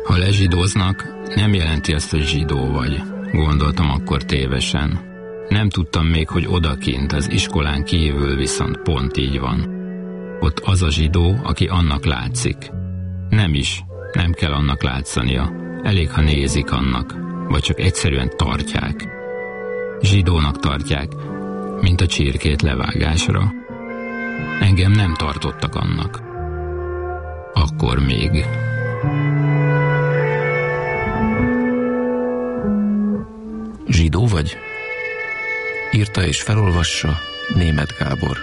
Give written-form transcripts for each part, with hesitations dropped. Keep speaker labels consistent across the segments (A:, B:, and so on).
A: Ha lezsidóznak, nem jelenti azt, hogy zsidó vagy, gondoltam akkor tévesen. Nem tudtam még, hogy odakint, az iskolán kívül viszont pont így van. Ott az a zsidó, aki annak látszik. Nem kell annak látszania. Elég, ha nézik annak, vagy csak egyszerűen tartják. Zsidónak tartják, mint a csirkét levágásra. Engem nem tartottak annak. Akkor még.
B: Zsidó vagy? Írta és felolvassa Németh Gábor.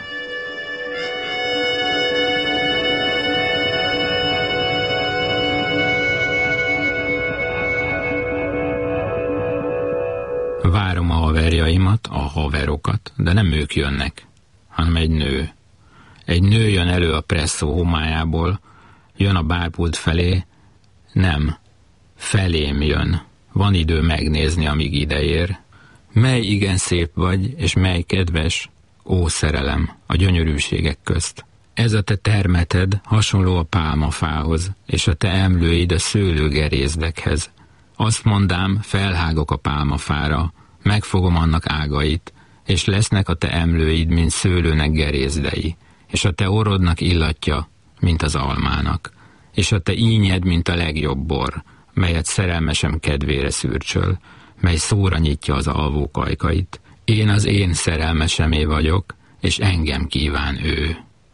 A: Várom a haverjaimat, a haverokat, de nem ők jönnek, hanem egy nő. Egy nő jön elő a presszó homályából, jön a bárpult felé, nem, felém jön. Van idő megnézni, amíg ideér. Mely igen szép vagy, és mely kedves, ó szerelem, a gyönyörűségek közt. Ez a te termeted hasonló a pálmafához, és a te emlőid a szőlőgerézdekhez. Azt mondám, felhágok a pálmafára, megfogom annak ágait, és lesznek a te emlőid, mint szőlőnek gerézdei, és a te orrodnak illatja, mint az almának, és a te ínyed, mint a legjobb bor, melyet szerelmesem kedvére szürcsöl, mely szóra nyitja az alvók ajkait. Én az én szerelmesemé vagyok, és engem kíván ő.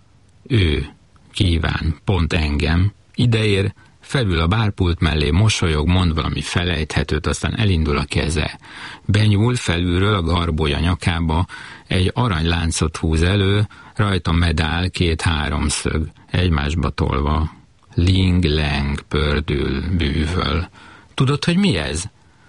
A: Ő kíván pont engem. Ideér, felül a bárpult mellé, mosolyog, mond valami felejthetőt, aztán elindul a keze. Benyúl felülről a garbója nyakába, egy aranyláncot húz elő, rajta medál, 2 háromszög, egymásba tolva. Ling-leng pördül, bűvöl. Tudod, hogy mi ez?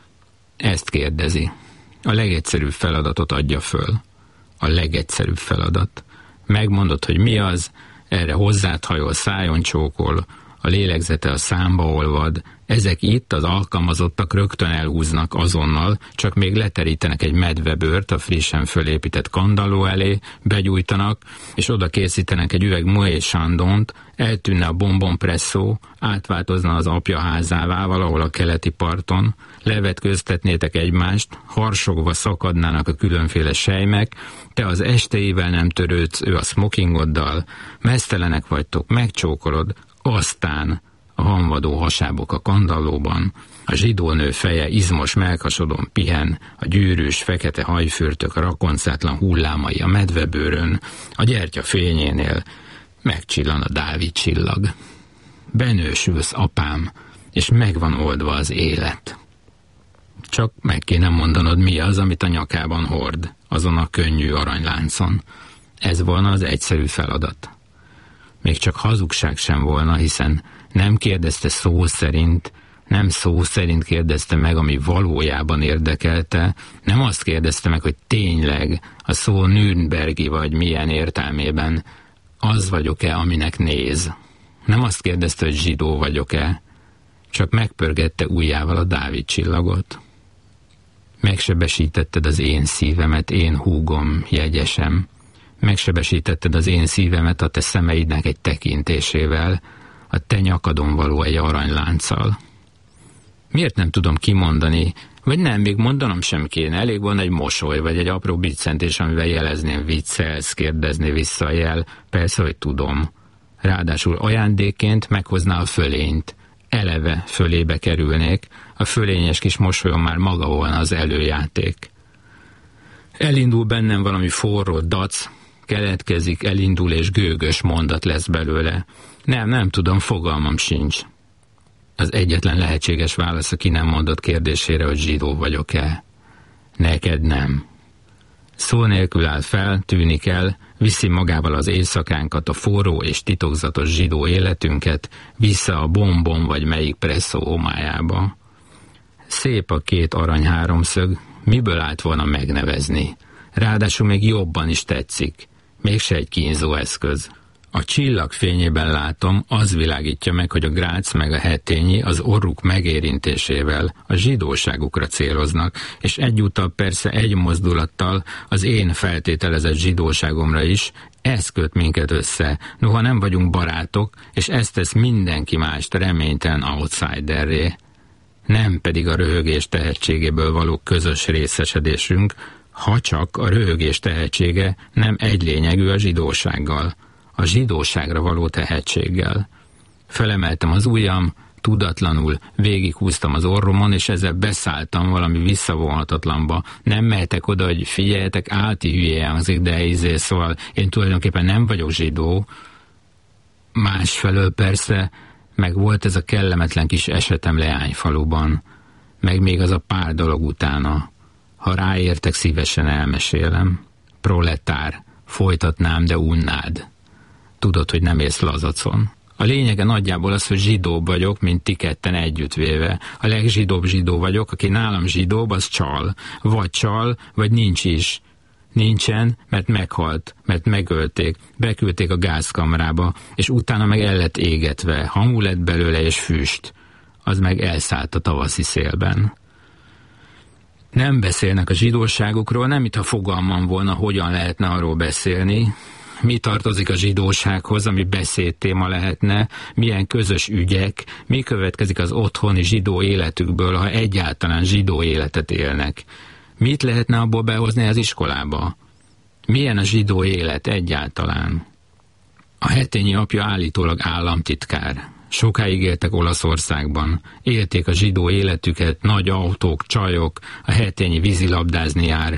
A: Ezt kérdezi. A legegyszerűbb feladatot adja föl. A legegyszerűbb feladat. Megmondod, hogy mi az, erre hozzád hajol, szájon csókol, a lélegzete a számba olvad, ezek itt az alkalmazottak rögtön elhúznak azonnal, csak még leterítenek egy medvebőrt a frissen fölépített kandalló elé, begyújtanak, és oda készítenek egy üveg Moët Chandont, eltűnne a bombonpresszó, átváltozna az apja házává valahol a keleti parton, levetköztetnétek egymást, harsogva szakadnának a különféle sejmek, te az esteivel nem törődsz, ő a smokingoddal, meztelenek vagytok, megcsókolod, aztán a hamvadó hasábok a kandallóban, a zsidónő feje izmos mellkasodon pihen, a gyűrűs fekete hajfürtök a rakoncátlan hullámai a medvebőrön, a gyertya fényénél megcsillan a Dávid csillag. Benősülsz, apám, és megvan oldva az élet. Csak meg kéne mondanod, mi az, amit a nyakában hord, azon a könnyű aranyláncon. Ez volna az egyszerű feladat. Még csak hazugság sem volna, hiszen nem kérdezte szó szerint, nem szó szerint kérdezte meg, ami valójában érdekelte, nem azt kérdezte meg, hogy tényleg a szó Nürnbergi vagy milyen értelmében az vagyok-e, aminek néz. Nem azt kérdezte, hogy zsidó vagyok-e, csak megpörgette ujjával a Dávid csillagot. Megsebesítetted az én szívemet, én húgom, jegyesem. Megsebesítetted az én szívemet a te szemeidnek egy tekintésével, a te nyakadon való egy aranylánccal. Miért nem tudom kimondani, vagy nem, még mondanom sem kéne, elég volna egy mosoly, vagy egy apró biccentés, amivel jelezném, viccelsz, kérdezni vissza a jel, persze, hogy tudom. Ráadásul ajándékként meghozná a fölényt, eleve fölébe kerülnék, a fölényes kis mosolyon már maga volna az előjáték. Elindul bennem valami forró dac, keletkezik, elindul és gőgös mondat lesz belőle. Nem tudom, fogalmam sincs. Az egyetlen lehetséges válasz a ki nem mondott kérdésére, hogy zsidó vagyok-e. Neked nem. Szó nélkül áll fel, tűnik el, viszi magával az éjszakánkat, a forró és titokzatos zsidó életünket, vissza a bombon vagy melyik presszó homályába. Szép a 2 arany háromszög, miből állt volna megnevezni? Ráadásul még jobban is tetszik, mégse egy kínzó eszköz. A csillag fényében látom, az világítja meg, hogy a Grác meg a Hetényi az orruk megérintésével a zsidóságukra céloznak, és egyúttal persze egy mozdulattal az én feltételezett zsidóságomra is, Ez köt minket össze, noha nem vagyunk barátok, és ezt tesz mindenki mást reménytelen outsiderré. Nem pedig a röhögés tehetségéből való közös részesedésünk, ha csak a röhögés tehetsége nem egylényegű a zsidósággal, a zsidóságra való tehetséggel. Felemeltem az ujjam, tudatlanul végighúztam az orromon, és ezzel beszálltam valami visszavonhatatlanba. Nem mehetek oda, hogy figyeljetek, álti hülye hangzik, de szóval én tulajdonképpen nem vagyok zsidó. Másfelől persze, meg volt ez a kellemetlen kis esetem Leányfaluban, meg még az a pár dolog utána. Ha ráértek, szívesen elmesélem. Proletár, folytatnám, de unnád. Tudod, hogy nem élsz lazacon. A lényege nagyjából az, hogy zsidóbb vagyok, mint ti ketten együttvéve. A legzsidóbb zsidó vagyok, aki nálam zsidóbb, az csal. Vagy csal, vagy nincs is. Nincsen, mert meghalt, mert megölték, beküldték a gázkamrába, és utána meg el lett égetve, hamu lett belőle és füst. Az meg elszállt a tavaszi szélben. Nem beszélnek a zsidóságukról, nem mintha fogalmam volna, hogyan lehetne arról beszélni. Mi tartozik a zsidósághoz, ami beszédtéma lehetne, milyen közös ügyek, mi következik az otthoni zsidó életükből, ha egyáltalán zsidó életet élnek. Mit lehetne abból behozni az iskolába? Milyen a zsidó élet egyáltalán? A Hetényi apja állítólag államtitkár. Sokáig éltek Olaszországban. Élték a zsidó életüket, nagy autók, csajok, a Hetényi vízilabdázni jár.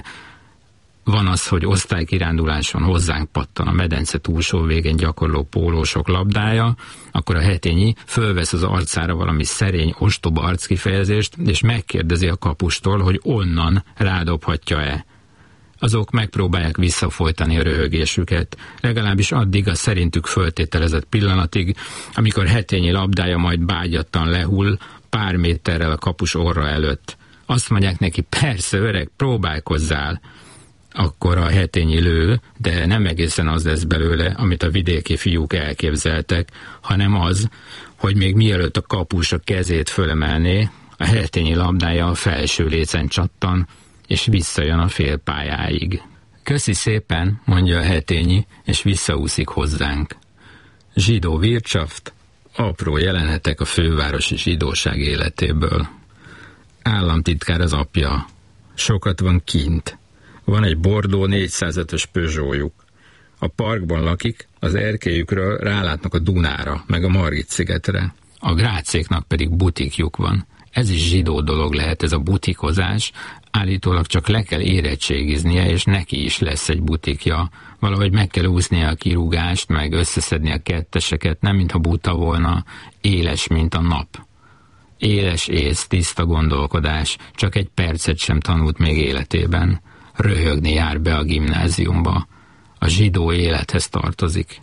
A: Van az, hogy osztálykiránduláson hozzánk pattan a medence túlsó végén gyakorló pólósok labdája, akkor a Hetényi fölvesz az arcára valami szerény, ostoba arckifejezést, és megkérdezi a kapustól, hogy onnan rádobhatja-e. Azok megpróbálják visszafolytani a röhögésüket, legalábbis addig a szerintük föltételezett pillanatig, amikor Hetényi labdája majd bágyattan lehull pár méterrel a kapus orra előtt. Azt mondják neki, persze öreg, próbálkozzál. Akkor a Hetényi lő, de nem egészen az lesz belőle, amit a vidéki fiúk elképzeltek, hanem az, hogy még mielőtt a kapus a kezét fölemelné, a Hetényi labdája a felső lécen csattan, és visszajön a félpályáig. Köszi szépen, mondja a Hetényi, és visszaúszik hozzánk. Zsidó Wirtschaft, apró jelenetek a fővárosi zsidóság életéből. Államtitkár az apja. Sokat van kint. Van egy bordó 405-ös Peugeotjuk. A parkban lakik, az erkélyükről rálátnak a Dunára, meg a Margit-szigetre. A Grácéknak pedig butikjuk van. Ez is zsidó dolog lehet, ez a butikozás. Állítólag csak le kell érettségiznie, és neki is lesz egy butikja. Valahogy meg kell úsznia a kirúgást, meg összeszedni a ketteseket, nem mintha buta volna, éles, mint a nap. Éles ész, tiszta gondolkodás, csak egy percet sem tanult még életében. Röhögni jár be a gimnáziumba. A zsidó élethez tartozik.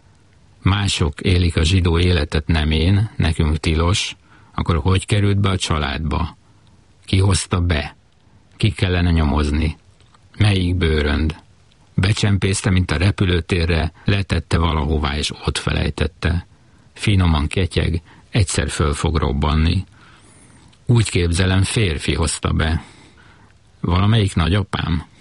A: Mások élik a zsidó életet, nem én, nekünk tilos. Akkor hogy került be a családba? Ki hozta be? Ki kellene nyomozni? Melyik bőrönd? Becsempészte, mint a repülőtérre, letette valahová, és ott felejtette. Finoman ketyeg, egyszer föl fog robbanni. Úgy képzelem, férfi hozta be. Valamelyik nagyapám?